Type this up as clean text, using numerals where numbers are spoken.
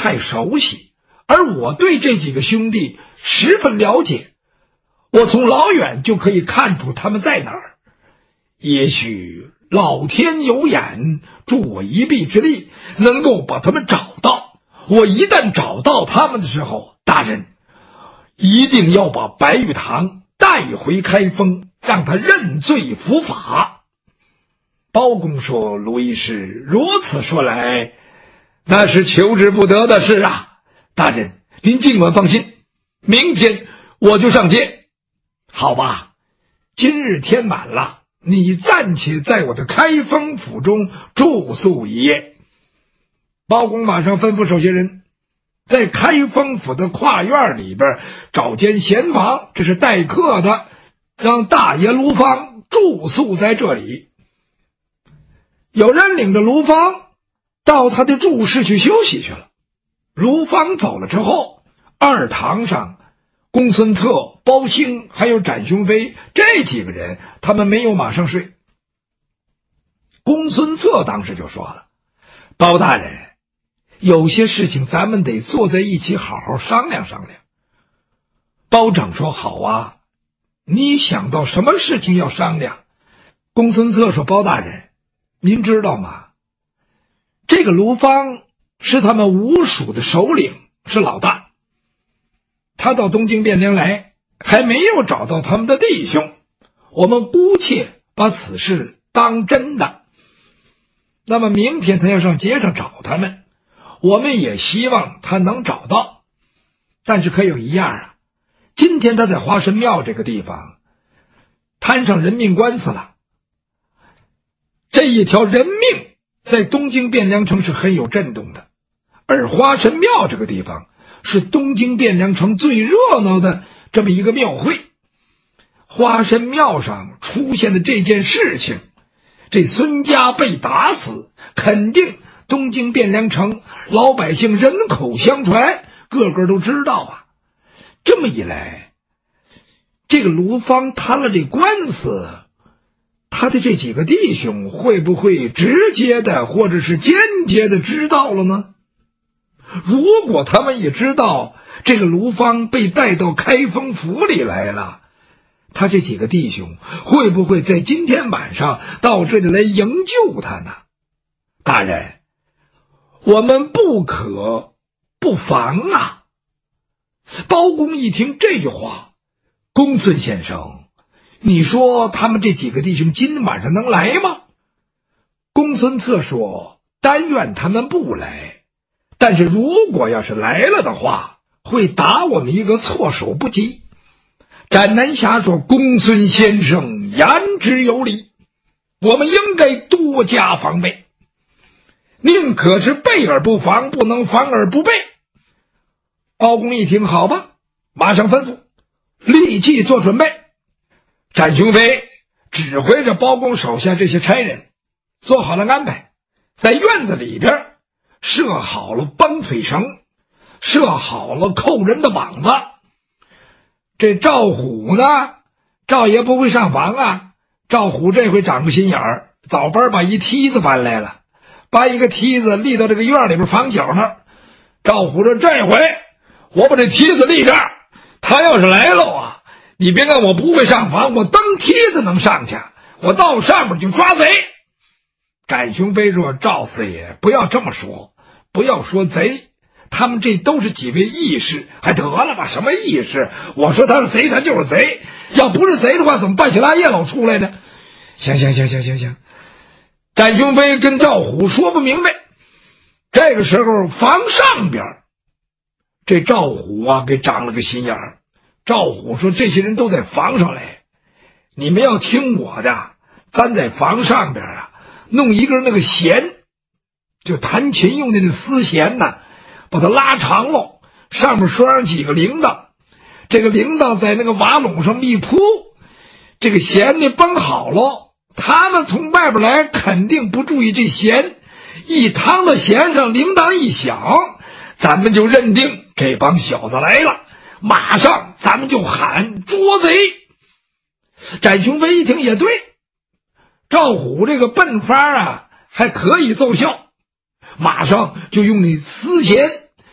太熟悉，而我对这几个兄弟十分了解，我从老远就可以看出他们在哪儿。也许老天有眼，助我一臂之力，能够把他们找到。我一旦找到他们的时候，大人一定要把白玉堂带回开封，让他认罪伏法。包公说：卢医师，如此说来，那是求之不得的事啊。大人您尽管放心，明天我就上街。好吧，今日天满了，你暂且在我的开封府中住宿一夜。包公马上吩咐手下人在开封府的跨院里边找间闲房，这是待客的，让大爷卢芳住宿在这里。有人领着卢芳到他的住室去休息去了。卢芳走了之后，二堂上公孙策、包兴还有展雄飞这几个人，他们没有马上睡。公孙策当时就说了：包大人，有些事情咱们得坐在一起好好商量商量。包拯说：好啊，你想到什么事情要商量？公孙策说：包大人，您知道吗？这个卢芳是他们吴蜀的首领，是老大。他到东京汴梁来，还没有找到他们的弟兄，我们姑且把此事当真的。那么明天他要上街上找他们，我们也希望他能找到。但是可有一样啊，今天他在花神庙这个地方摊上人命官司了。这一条人命在东京汴梁城是很有震动的，而花神庙这个地方是东京汴梁城最热闹的这么一个庙会。花神庙上出现的这件事情，这孙家被打死，肯定东京汴梁城老百姓人口相传，个个都知道啊。这么一来，这个卢芳摊了这官司，他的这几个弟兄会不会直接的或者是间接的知道了呢？如果他们也知道这个卢芳被带到开封府里来了，他这几个弟兄会不会在今天晚上到这里来营救他呢？大人，我们不可不防啊。包公一听这句话：公孙先生，你说他们这几个弟兄今晚上能来吗？公孙策说：但愿他们不来，但是如果要是来了的话，会打我们一个措手不及。斩南侠说：公孙先生言之有理，我们应该多加防备，宁可是备而不防，不能防而不备。包公一听，好吧，马上吩咐立即做准备。展雄飞指挥着包公手下这些差人做好了安排，在院子里边设好了绑腿绳，设好了扣人的网子。这赵虎呢，赵爷不会上房啊，赵虎这回长个心眼儿，早班把一梯子搬来了，把一个梯子立到这个院里边房角那儿。赵虎说：这回我把这梯子立这儿，他要是来了啊，你别看我不会上房，我蹬梯子能上去，我到上面就抓贼。展雄飞说：赵四爷不要这么说，不要说贼，他们这都是几位义士。还得了吧，什么义士？我说他是贼，他就是贼，要不是贼的话，怎么半夜拉夜老出来呢？行，展雄飞跟赵虎说不明白。这个时候房上边这赵虎啊给长了个心眼儿。赵虎说：这些人都在房上来，你们要听我的，咱在房上边啊弄一根那个弦，就弹琴用的那丝弦呢，把它拉长了，上面拴上几个铃铛，这个铃铛在那个瓦垄上一铺，这个弦呢绷好了，他们从外边来肯定不注意这弦，一趟到弦上，铃铛一响，咱们就认定这帮小子来了，马上咱们就喊捉贼。展雄飞一听也对，赵虎这个笨法啊还可以奏效，马上就用那丝弦